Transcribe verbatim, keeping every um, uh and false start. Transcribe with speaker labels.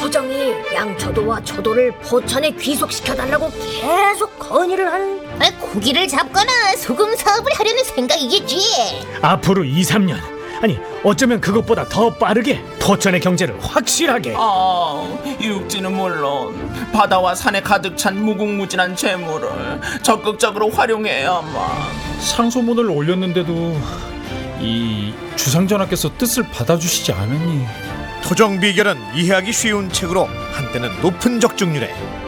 Speaker 1: 토정이 양초도와 초도를 포천에 귀속시켜달라고 계속 건의를 하는.
Speaker 2: 아, 고기를 잡거나 소금 사업을 하려는 생각이겠지.
Speaker 3: 앞으로 이, 삼 년, 아니 어쩌면 그것보다 더 빠르게 포천의 경제를 확실하게.
Speaker 4: 아, 육지는 물론 바다와 산에 가득 찬 무궁무진한 재물을 적극적으로 활용해야만.
Speaker 5: 상소문을 올렸는데도 이 주상전하께서 뜻을 받아주시지 않으니.
Speaker 6: 토정 비결은 이해하기 쉬운 책으로 한때는 높은 적중률에